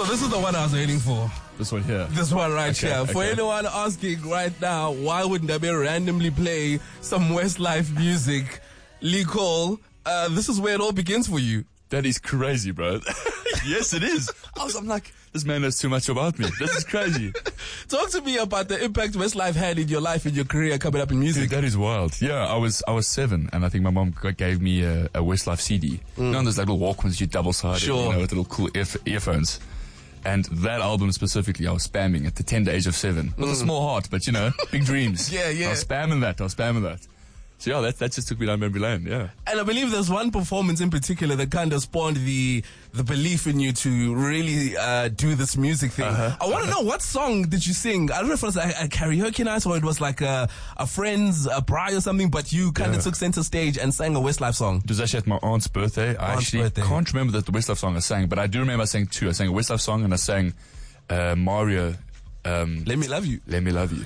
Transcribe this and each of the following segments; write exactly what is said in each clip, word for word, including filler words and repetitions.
So this is the one I was waiting for. This one here. This one right Okay, here. For okay. anyone asking right now, why would Ndabe randomly play some Westlife music? Lee Cole, uh, this is where it all begins for you. That is crazy, bro. Yes, it is. I was, I'm like, this man knows too much about me. This is crazy. Talk to me about the impact Westlife had in your life, in your career, coming up in music. Dude, that is wild. Yeah, I was I was seven, and I think my mom g- gave me a, a Westlife C D. Mm. You know, those little Walkmans you double sided, Sure. you know, with little cool earf- earphones. And that album specifically, I was spamming at the tender age of seven. With a small heart, but you know, big dreams. Yeah, yeah. I was spamming that. I was spamming that. So yeah, that that just took me down memory lane. Yeah. And I believe there's one performance in particular that kind of spawned the the belief in you to really uh, do this music thing. Uh-huh. I want to know, what song did you sing? I don't know if it was a, a karaoke night or it was like a, a friend's a braai or something, but you kind of Yeah. took center stage and sang a Westlife song. It was actually at my aunt's birthday. I Aunt's actually birthday. can't remember the, the Westlife song I sang, but I do remember I sang two. I sang a Westlife song and I sang uh, Mario. Um, Let Me Love You. Let Me Love You.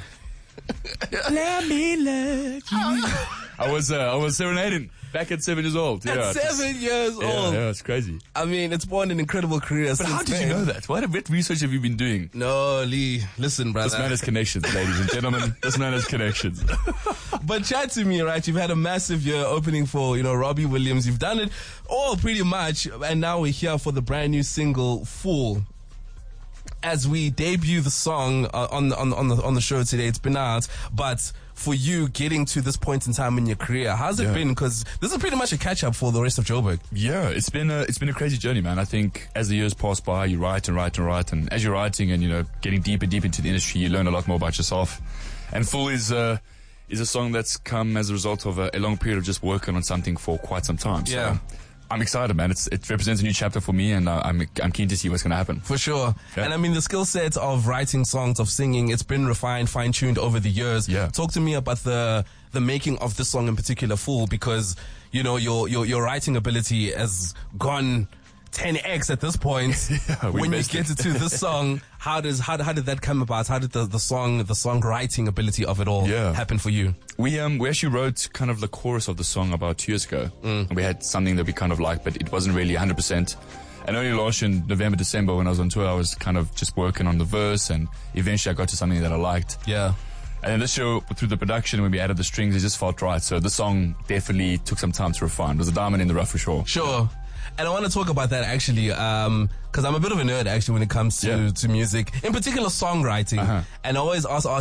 Let me love you. I was uh, I was serenading back at seven years old. Yeah, At just- seven years Yeah, old. yeah, it's crazy. I mean, it's spawned an incredible career. But how did you know that? What, what research have you been doing? No, Lee, listen, brother. This man has connections, ladies and gentlemen. This man has connections. But chat to me, right? You've had a massive year opening for, you know, Robbie Williams. You've done it all pretty much. And now we're here for the brand new single, Fool. As we debut the song uh, on, on, on the, on the show today, it's been out. But for you getting to this point in time in your career, how's it Yeah. been? Because this is pretty much a catch up for the rest of Joburg. Yeah, it's been a it's been a crazy journey, man. I think as the years pass by, you write and write and write, and as you're writing and you know getting deeper, deep into the industry, you learn a lot more about yourself. And Full is uh, is a song that's come as a result of a, a long period of just working on something for quite some time. So Yeah. I'm excited, man. It's, it represents a new chapter for me, and uh, I'm I'm keen to see what's going to happen. For sure. Yeah. And I mean, the skill set of writing songs, of singing, it's been refined, fine-tuned over the years. Yeah. Talk to me about the the making of this song in particular, Fool, because, you know, your your, your writing ability has gone ten x at this point. Yeah, we when you missed get it. to this song, how does how, how did that come about? How did the, the song, the songwriting ability of it all Yeah. happen for you? We um we actually wrote kind of the chorus of the song about two years ago, and we had something that we kind of liked, but it wasn't really one hundred percent. And only last year in November, December, when I was on tour, I was kind of just working on the verse, and eventually I got to something that I liked. Yeah. And then this show, through the production, when we added the strings, it just felt right. So the song definitely took some time to refine. It was a diamond in the rough for sure. Sure. And I want to talk about that actually, um, cause I'm a bit of a nerd actually when it comes to, Yeah. to music, in particular songwriting. Uh-huh. And I always ask, ask